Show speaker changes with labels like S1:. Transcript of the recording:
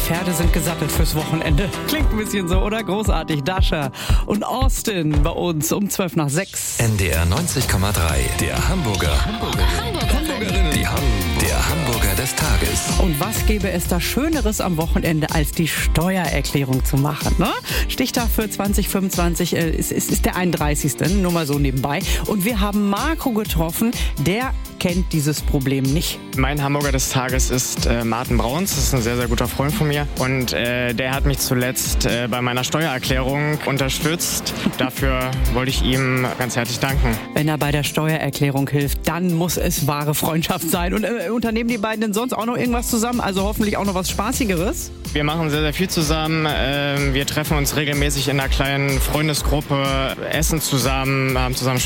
S1: Pferde sind gesattelt fürs Wochenende. Klingt ein bisschen so, oder? Großartig. Dasha und Austin bei uns um 6:12.
S2: NDR 90,3. Der Hamburger. Hamburgerinnen. Der Hamburger des Tages.
S1: Und was gäbe es da Schöneres am Wochenende, als die Steuererklärung zu machen, ne? Stichtag für 2025 ist der 31. Nur mal so nebenbei. Und wir haben Marco getroffen, der kennt dieses Problem nicht.
S3: Mein Hamburger des Tages ist Martin Brauns. Das ist ein sehr, sehr guter Freund von mir. Und der hat mich zuletzt bei meiner Steuererklärung unterstützt. Dafür wollte ich ihm ganz herzlich danken.
S1: Wenn er bei der Steuererklärung hilft, dann muss es wahre Freundschaft sein. Und unternehmen die beiden denn sonst auch noch irgendwas zusammen? Also hoffentlich auch noch was Spaßigeres?
S3: Wir machen sehr, sehr viel zusammen. Wir treffen uns regelmäßig in einer kleinen Freundesgruppe, essen zusammen, haben zusammen